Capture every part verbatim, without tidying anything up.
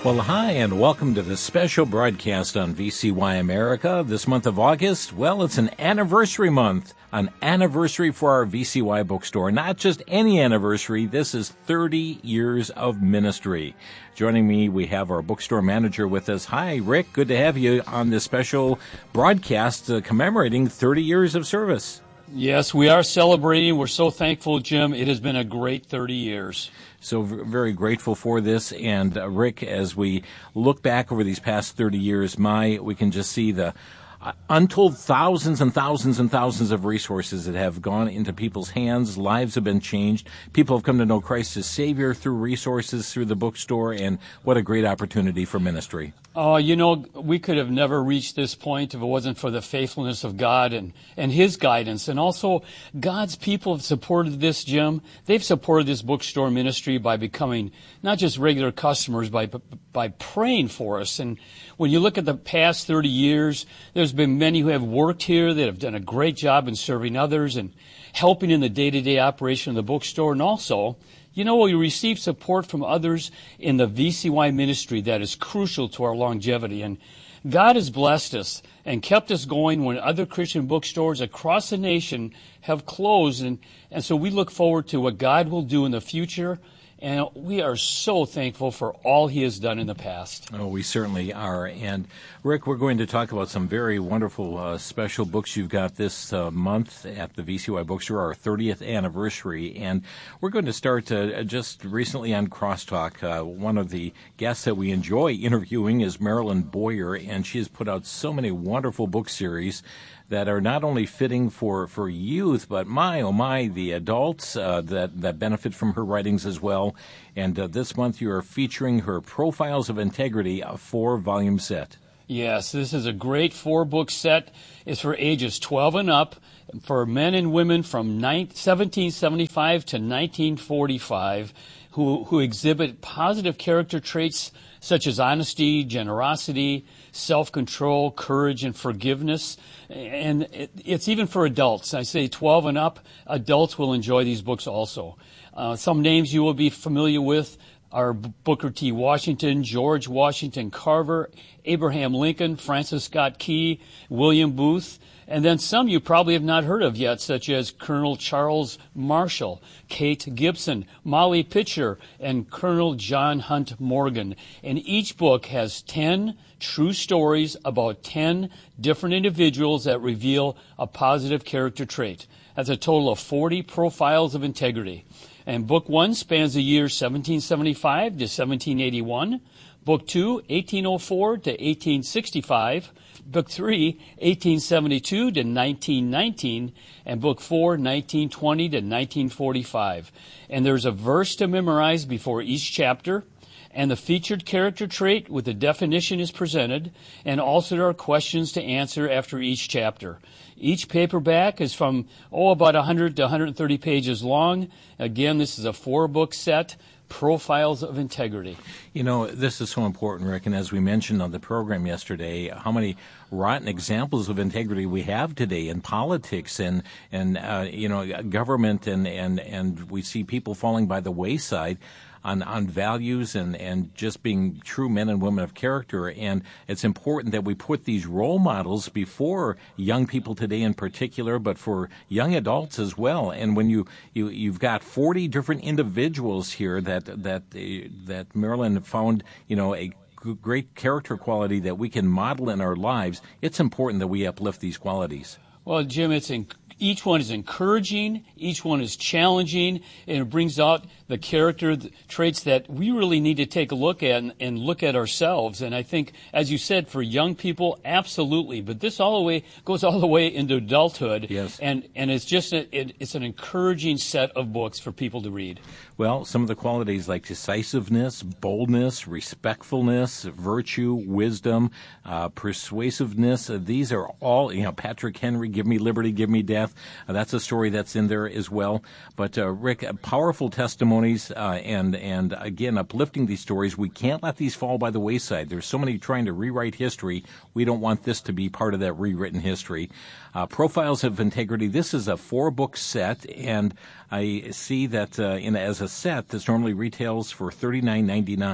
Well, hi, and welcome to this special broadcast on V C Y America. This month of August, well, it's an anniversary month, an anniversary for our V C Y bookstore. Not just any anniversary, this is thirty years of ministry. Joining me, we have our bookstore manager with us. Hi, Rick, good to have you on this special broadcast uh, commemorating thirty years of service. Yes, we are celebrating. We're so thankful, Jim. It has been a great thirty years. So v- very grateful for this. And uh, Rick, as we look back over these past thirty years, my, we can just see the uh, untold thousands and thousands and thousands of resources that have gone into people's hands. Lives have been changed. People have come to know Christ as Savior through resources, through the bookstore, and what a great opportunity for ministry. Oh, you know, we could have never reached this point if it wasn't for the faithfulness of God and, and His guidance. And also, God's people have supported this, Jim. They've supported this bookstore ministry by becoming not just regular customers, by, by praying for us. And when you look at the past thirty years, there's been many who have worked here that have done a great job in serving others and helping in the day-to-day operation of the bookstore. And also, you know, we receive support from others in the V C Y ministry that is crucial to our longevity. And God has blessed us and kept us going when other Christian bookstores across the nation have closed. And, and so we look forward to what God will do in the future. And we are so thankful for all He has done in the past. Oh, we certainly are. And, Rick, we're going to talk about some very wonderful uh, special books you've got this uh, month at the V C Y Bookstore, our thirtieth anniversary. And we're going to start uh, just recently on Crosstalk. Uh, one of the guests that we enjoy interviewing is Marilyn Boyer, and she has put out so many wonderful book series that are not only fitting for, for youth, but my, oh my, the adults uh, that, that benefit from her writings as well. And uh, this month you are featuring her Profiles of Integrity, a four-volume set. Yes, this is a great four-book set. It's for ages twelve and up, for men and women from seventeen seventy-five to nineteen forty-five, who, who exhibit positive character traits such as honesty, generosity, self-control, courage, and forgiveness. And it, it's even for adults. I say twelve and up, adults will enjoy these books also. Uh, some names you will be familiar with are Booker T. Washington, George Washington Carver, Abraham Lincoln, Francis Scott Key, William Booth, and then some you probably have not heard of yet, such as Colonel Charles Marshall, Kate Gibson, Molly Pitcher, and Colonel John Hunt Morgan. And each book has ten true stories about ten different individuals that reveal a positive character trait. That's a total of forty profiles of integrity. And book one spans the years seventeen seventy-five to seventeen eighty-one. Book two, eighteen oh four to eighteen sixty-five. Book three, eighteen seventy-two to nineteen nineteen. And book four, nineteen twenty to nineteen forty-five. And there's a verse to memorize before each chapter. And the featured character trait with the definition is presented, and also there are questions to answer after each chapter. Each paperback is from, oh, about one hundred to one hundred thirty pages long. Again, this is a four-book set, Profiles of Integrity. You know, this is so important, Rick, and as we mentioned on the program yesterday, how many rotten examples of integrity we have today in politics and, and uh, you know, government, and, and, and we see people falling by the wayside on, on values and, and just being true men and women of character. And it's important that we put these role models before young people today in particular, but for young adults as well. And when you, you, you've got forty different individuals here that, that, uh, that Marilyn found, you know, a great character quality that we can model in our lives, it's important that we uplift these qualities. Well, Jim, it's in, each one is encouraging, each one is challenging, and it brings out the character the traits that we really need to take a look at and, and look at ourselves. And I think, as you said, for young people, absolutely. But this all the way goes all the way into adulthood. Yes. And and it's just a, it, it's an encouraging set of books for people to read. Well, some of the qualities like decisiveness, boldness, respectfulness, virtue, wisdom, uh, persuasiveness, uh, these are all, you know, Patrick Henry, Give Me Liberty, Give Me Death. Uh, that's a story that's in there as well. But, uh, Rick, uh, powerful testimonies uh, and, and, again, uplifting these stories. We can't let these fall by the wayside. There's so many trying to rewrite history. We don't want this to be part of that rewritten history. Uh, Profiles of Integrity, this is a four-book set, and I see that uh, in as a set, this normally retails for thirty-nine ninety-nine.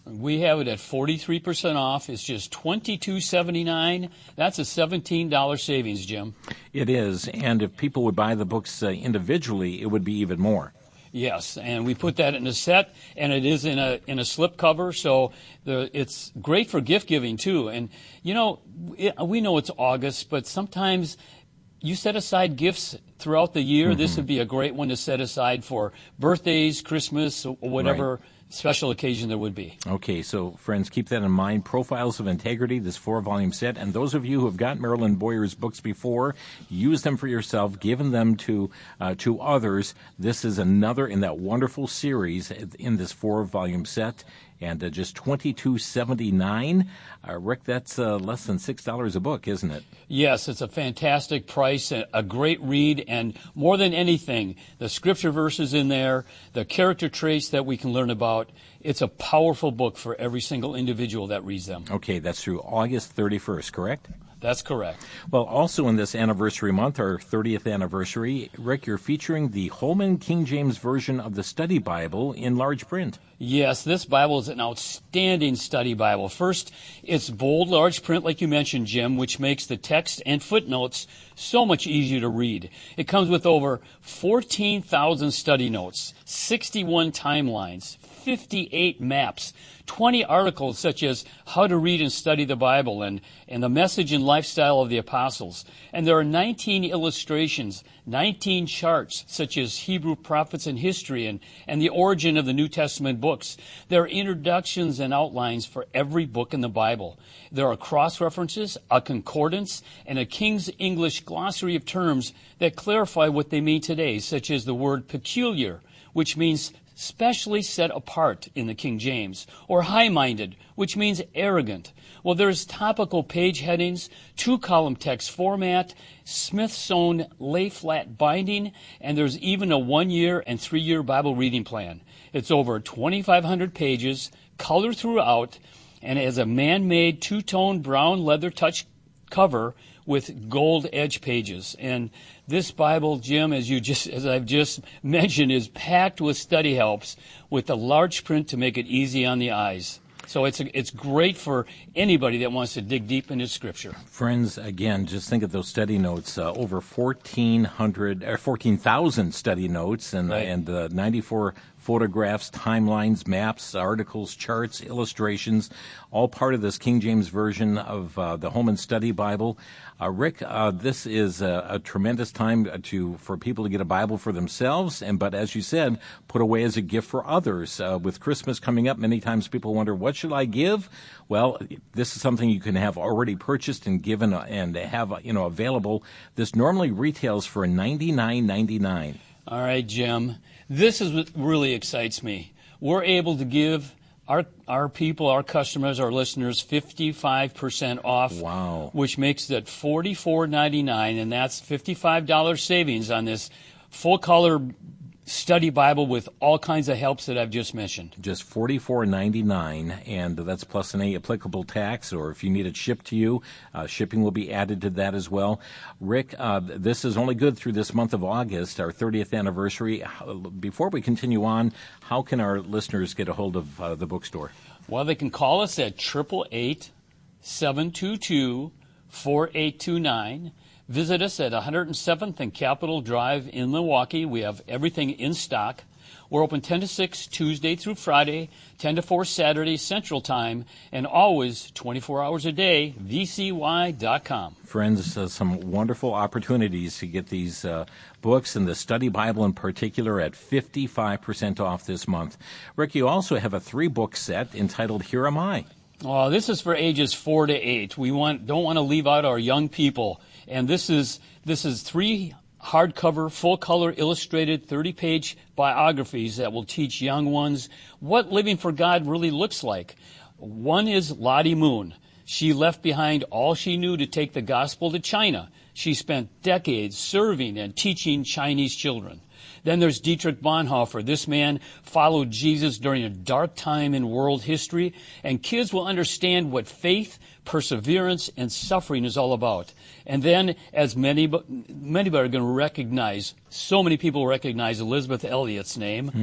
We have it at forty-three percent off. It's just twenty-two seventy-nine. That's a seventeen dollars savings, Jim. It is, and if people would buy the books uh, individually, it would be even more. Yes, and we put that in a set, and it is in a in a slip cover, so the, it's great for gift giving too. And you know, it, we know it's August, but sometimes you set aside gifts throughout the year. Mm-hmm. This would be a great one to set aside for birthdays, Christmas, or whatever. Right. Special occasion there would be. Okay, so friends, keep that in mind. Profiles of Integrity, this four-volume set. And those of you who have got Marilyn Boyer's books before, use them for yourself, give them to uh, to others. This is another in that wonderful series in this four-volume set. And uh, just twenty-two seventy-nine. Uh, Rick, that's uh, less than six dollars a book, isn't it? Yes, it's a fantastic price, a, a great read, and more than anything, the scripture verses in there, the character traits that we can learn about. It's a powerful book for every single individual that reads them. Okay, that's through August thirty-first, correct? That's correct. Well, also in this anniversary month, our thirtieth anniversary, Rick, you're featuring the Holman King James Version of the Study Bible in large print. Yes, this Bible is an outstanding study Bible. First, it's bold, large print, like you mentioned, Jim, which makes the text and footnotes so much easier to read. It comes with over fourteen thousand study notes, sixty-one timelines, fifty-eight maps, twenty articles such as How to Read and Study the Bible and, and the Message and Lifestyle of the Apostles. And there are nineteen illustrations, nineteen charts such as Hebrew prophets and history and, and the origin of the New Testament books. There are introductions and outlines for every book in the Bible. There are cross-references, a concordance, and a King's English glossary of terms that clarify what they mean today, such as the word peculiar, which means specially set apart in the King James, or high-minded, which means arrogant. Well, there's topical page headings, two-column text format, Smithsonian lay-flat binding, and there's even a one-year and three-year Bible reading plan. It's over twenty-five hundred pages, color throughout, and it has a man-made two-tone brown leather touch cover with gold edge pages. And this Bible, Jim, as you just as I've just mentioned, is packed with study helps with a large print to make it easy on the eyes. So it's a, it's great for anybody that wants to dig deep into Scripture. Friends, again, just think of those study notes. Uh, over fourteen hundred or fourteen thousand study notes, and right. and uh, ninety-four photographs, timelines, maps, articles, charts, illustrations, all part of this King James Version of uh, the Holman Study Bible. Uh, Rick, uh, this is a, a tremendous time to for people to get a Bible for themselves, and but as you said, put away as a gift for others. Uh, with Christmas coming up, many times people wonder, what should I give? Well, this is something you can have already purchased and given and have you know available. This normally retails for ninety-nine ninety-nine. All right, Jim. This is what really excites me. We're able to give our our people, our customers, our listeners, fifty-five percent off. Wow. Which makes it forty-four ninety-nine, and that's fifty-five dollars savings on this full-color study Bible with all kinds of helps that I've just mentioned. Just forty-four ninety-nine, and that's plus any applicable tax, or if you need it shipped to you, uh, shipping will be added to that as well. Rick, uh, this is only good through this month of August, our thirtieth anniversary. Before we continue on, how can our listeners get a hold of uh, the bookstore? Well, they can call us at eight eight eight, seven two two, four eight two nine. Visit us at one hundred seventh and Capitol Drive in Milwaukee. We have everything in stock. We're open ten to six Tuesday through Friday, ten to four Saturday Central Time, and always twenty-four hours a day, V C Y dot com. Friends, uh, some wonderful opportunities to get these uh, books and the Study Bible in particular at fifty-five percent off this month. Rick, you also have a three-book set entitled Here Am I. Oh, this is for ages four to eight. We want don't want to leave out our young people. And this is this is three hardcover, full-color, illustrated, thirty-page biographies that will teach young ones what living for God really looks like. One is Lottie Moon. She left behind all she knew to take the gospel to China. She spent decades serving and teaching Chinese children. Then there's Dietrich Bonhoeffer. This man followed Jesus during a dark time in world history, and kids will understand what faith, perseverance, and suffering is all about. And then, as many, many are going to recognize, so many people recognize Elizabeth Elliot's name. Mm.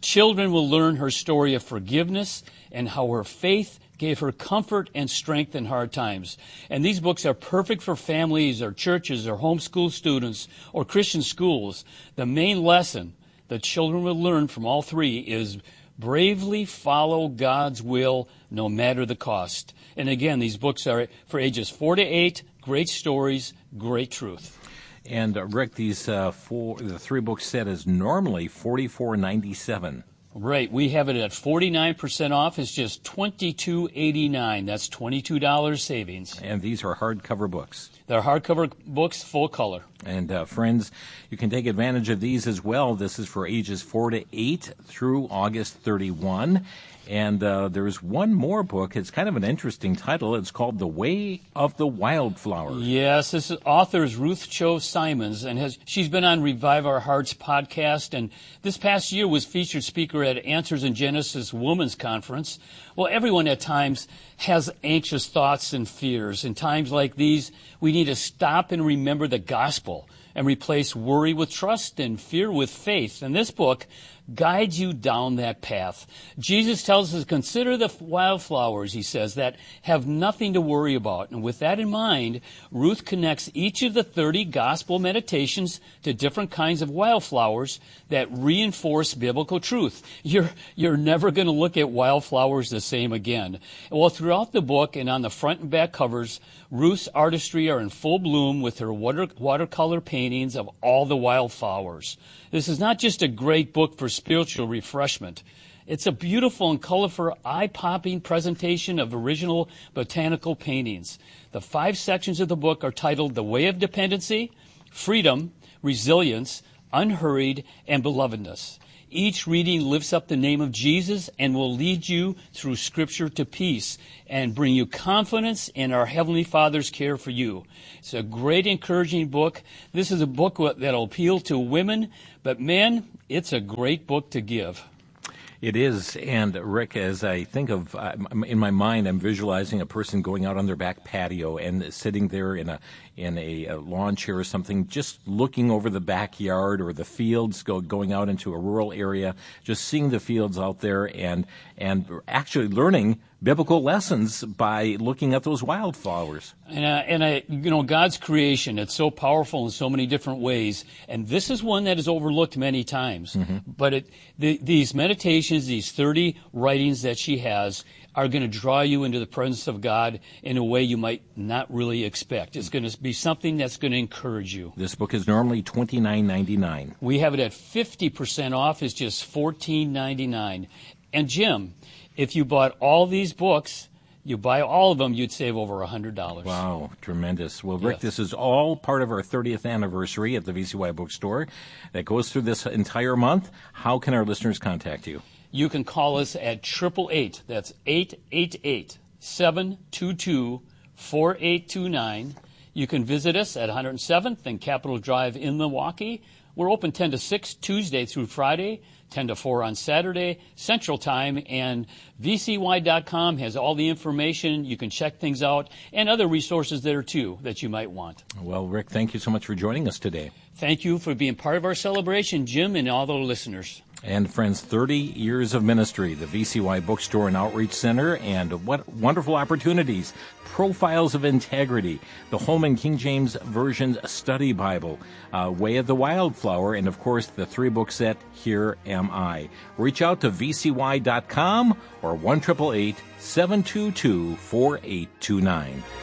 Children will learn her story of forgiveness and how her faith gave her comfort and strength in hard times. And these books are perfect for families or churches or homeschool students or Christian schools. The main lesson the children will learn from all three is bravely follow God's will no matter the cost. And again, these books are for ages four to eight, great stories, great truth. And uh, Rick, these uh, four, the three book set is normally forty-four ninety-seven. Right. We have it at forty-nine percent off. It's just twenty-two eighty-nine. That's twenty-two dollars savings. And these are hardcover books. They're hardcover books, full color. And uh, friends, you can take advantage of these as well. This is for ages four to eight through August thirty-first. And uh, there's one more book. It's kind of an interesting title. It's called The Way of the Wildflower. Yes, this is, author is Ruth Cho Simons, and has she's been on Revive Our Hearts podcast, and this past year was featured speaker at Answers in Genesis Women's Conference. Well, everyone at times has anxious thoughts and fears. In times like these, we need to stop and remember the gospel and replace worry with trust and fear with faith. And this book guides you down that path. Jesus tells us to consider the wildflowers, he says, that have nothing to worry about. And with that in mind, Ruth connects each of the thirty gospel meditations to different kinds of wildflowers that reinforce biblical truth. You're, you're never going to look at wildflowers the same again. Well, throughout the book and on the front and back covers, Ruth's artistry are in full bloom with her water, watercolor paintings of all the wildflowers. This is not just a great book for spiritual refreshment. It's a beautiful and colorful, eye-popping presentation of original botanical paintings. The five sections of the book are titled The Way of Dependency, Freedom, Resilience, Unhurried, and Belovedness. Each reading lifts up the name of Jesus and will lead you through Scripture to peace and bring you confidence in our Heavenly Father's care for you. It's a great, encouraging book. This is a book that will appeal to women, but men, it's a great book to give. It is, and Rick, as I think of, uh, in my mind, I'm visualizing a person going out on their back patio and sitting there in a in a, a lawn chair or something, just looking over the backyard or the fields, go, going out into a rural area, just seeing the fields out there and and actually learning biblical lessons by looking at those wildflowers. And, uh, and I, you know, God's creation, it's so powerful in so many different ways. And this is one that is overlooked many times. Mm-hmm. But it, the, these meditations, these thirty writings that she has, are going to draw you into the presence of God in a way you might not really expect. It's going to be something that's going to encourage you. This book is normally twenty-nine ninety-nine. We have it at fifty percent off. It's just fourteen ninety-nine. And Jim, if you bought all these books, you buy all of them, you'd save over one hundred dollars. Wow, tremendous. Well, Rick, Yes. This is all part of our thirtieth anniversary at the V C Y Bookstore that goes through this entire month. How can our listeners contact you? You can call us at eight eight eight, that's eight eight eight, seven two two, four eight two nine. You can visit us at one hundred seventh and Capitol Drive in Milwaukee. We're open ten to six Tuesday through Friday, ten to four on Saturday, Central Time, and V C Y dot com has all the information. You can check things out and other resources there, too, that you might want. Well, Rick, thank you so much for joining us today. Thank you for being part of our celebration, Jim, and all the listeners. And friends, thirty years of ministry, the V C Y Bookstore and Outreach Center, and what wonderful opportunities. Profiles of Integrity, the Holman King James Version Study Bible, uh, Way of the Wildflower, and of course the three-book set, Here Am I. Reach out to V C Y dot com or one eight eight eight, seven two two, four eight two nine.